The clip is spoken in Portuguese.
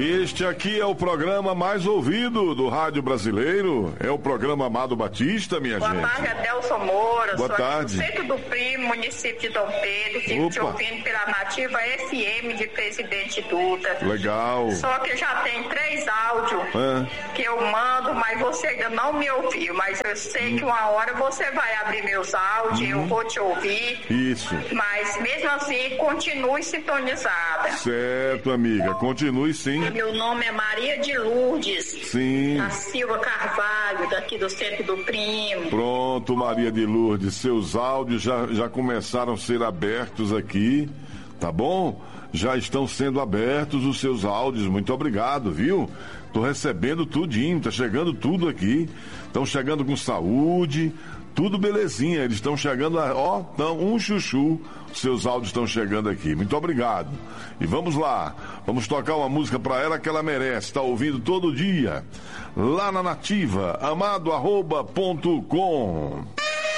Este aqui é o programa mais ouvido do rádio brasileiro. É o programa Amado Batista, minha gente. Boa tarde, Adelson Moura. Boa tarde. Sou aqui do Centro do Primo, município de Dom Pedro. Fico te ouvindo pela Nativa FM de Presidente Dutra. Legal. Só que já tem 3 áudios que eu mando, mas você ainda não me ouviu. Mas eu sei que uma hora você vai abrir meus áudios, eu vou te ouvir. Isso. Mas mesmo assim, continue sintonizada. Certo, amiga. Continue sim. Meu nome é Maria de Lourdes. Sim. Da Silva Carvalho, daqui do Centro do Primo. Pronto, Maria de Lourdes. Seus áudios já começaram a ser abertos aqui, tá bom? Já estão sendo abertos os seus áudios. Muito obrigado, viu? Tô recebendo tudinho, tá chegando tudo aqui. Estão chegando com saúde, tudo belezinha. Eles estão chegando, um chuchu. Seus áudios estão chegando aqui. Muito obrigado. E vamos lá. Vamos tocar uma música pra ela que ela merece. Tá ouvindo todo dia. Lá na Nativa, amado@.com.